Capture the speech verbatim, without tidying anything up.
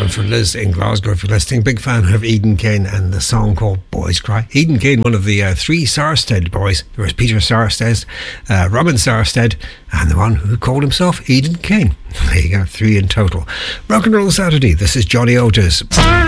And for Liz in Glasgow, if you're listening, big fan of Eden Kane and the song called Boys Cry. Eden Kane, one of the uh, three Sarstead boys. There was Peter Sarstead, uh, Robin Sarstead, and the one who called himself Eden Kane. There you go, three in total. Rock and Roll Saturday. This is Johnny Otis.